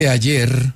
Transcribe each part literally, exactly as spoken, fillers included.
Ayer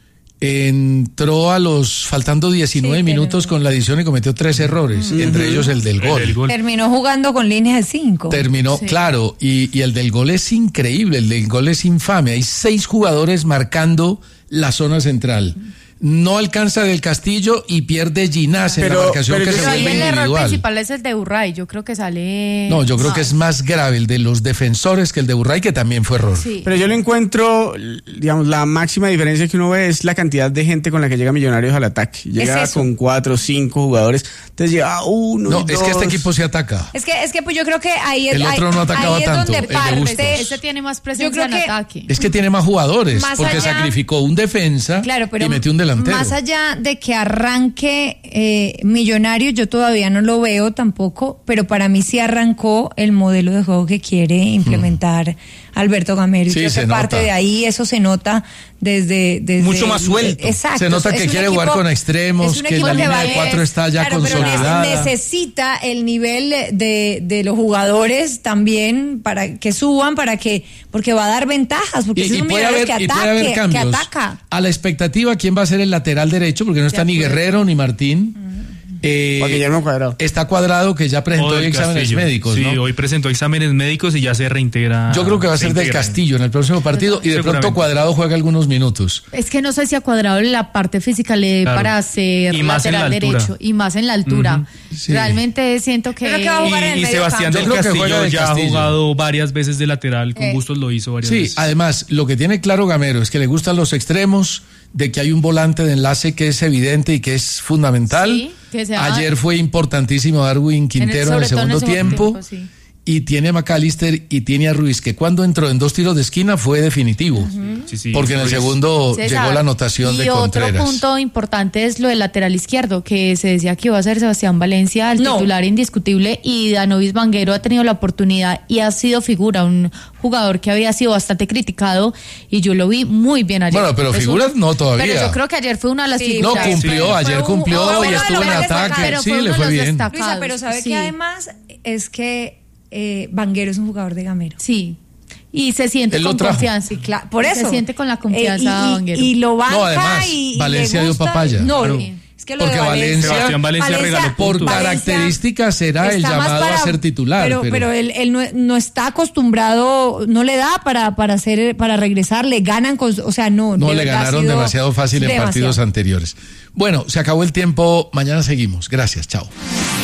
entró a los faltando diecinueve sí, minutos con la adición y cometió tres errores, uh-huh. entre ellos el del gol. El, el gol. Terminó jugando con líneas de cinco. Terminó, sí. claro, y, y el del gol es increíble, el del gol es infame. Hay seis jugadores marcando la zona central. No alcanza Del Castillo y pierde Ginás en pero, la marcación que se vuelve individual. El error principal es el de Urray, yo creo que sale... No, yo creo no. que es más grave el de los defensores que el de Urray, que también fue error. Sí. Pero yo lo encuentro, digamos, la máxima diferencia que uno ve es la cantidad de gente con la que llega Millonarios al ataque. Llega con cuatro o cinco jugadores, entonces llega uno No, y es dos. que este equipo se ataca. Es que, es que pues yo creo que ahí es... El otro ahí, no atacaba ahí tanto, es donde parte, este tiene más presencia en ataque. Es que tiene más jugadores, más porque allá, sacrificó un defensa claro, pero y metió un delantero. Más allá de que arranque eh, Millonarios, yo todavía no lo veo tampoco, pero para mí sí arrancó el modelo de juego que quiere implementar mm. Alberto Gamero. Sí, y se parte nota. de ahí, eso se nota desde... desde mucho más suelto. Exacto. Se nota que quiere equipo, jugar con extremos, que la línea de cuatro está ya claro, consolidada. Pero necesita el nivel de, de los jugadores también para que suban, para que porque va a dar ventajas, porque y, es y un puede haber, que, y ataque, puede haber cambios. que ataca. A la expectativa, ¿quién va a ser el lateral derecho? Porque no está ni Guerrero ni Martín. Mm. Eh, Guillermo Cuadrado. Está Cuadrado, que ya presentó hoy exámenes Castillo. médicos, sí, ¿no? hoy presentó exámenes médicos y ya se reintegra. Yo creo que va a ser Del Castillo en el próximo partido y de pronto Cuadrado juega algunos minutos. Es que no sé si a Cuadrado la parte física le dé claro. para ser y lateral derecho y más en la altura. Uh-huh. Sí. Realmente siento que... que va a jugar y, en el y medio Sebastián campo. Del Castillo Del ya Castillo. ha jugado varias veces de lateral, con eh. Bustos lo hizo varias sí, veces. Sí, además, lo que tiene claro Gamero es que le gustan los extremos, de que hay un volante de enlace que es evidente y que es fundamental. Sí, que se ha... Ayer fue importantísimo Darwin Quintero en el, en el segundo, en el segundo tiempo. tiempo sí. Y tiene a McAllister y tiene a Ruiz, que cuando entró en dos tiros de esquina fue definitivo. Uh-huh. Sí, sí, porque en el segundo César, llegó la anotación de Contreras. Y otro punto importante es lo del lateral izquierdo, que se decía que iba a ser Sebastián Valencia, el no. titular indiscutible, y Danovis Vanguero ha tenido la oportunidad y ha sido figura, un jugador que había sido bastante criticado, y yo lo vi muy bien ayer. Bueno, pero figuras no todavía. Pero yo creo que ayer fue una de las sí, figuras. No, cumplió, sí. ayer cumplió un, y estuvo en ataque. Sí, le fue bien. Luisa, pero sabe sí. que además es que Eh, Vanguero es un jugador de Gamero. Sí. Y se siente con confianza. Sí, claro, por eso. Se siente con la confianza eh, y, Vanguero. Y, y lo banca no, además, y, y Valencia le gusta. dio papaya. No, claro. es que lo porque de Valencia, Valencia, Valencia, Valencia regaló por características será el llamado para, a ser titular. Pero, pero, pero él, él no, no está acostumbrado, no le da para, para hacer, para regresar, le ganan, con, o sea, no. No, le ganaron demasiado fácil demasiado. en partidos anteriores. Bueno, se acabó el tiempo, mañana seguimos. Gracias, chao.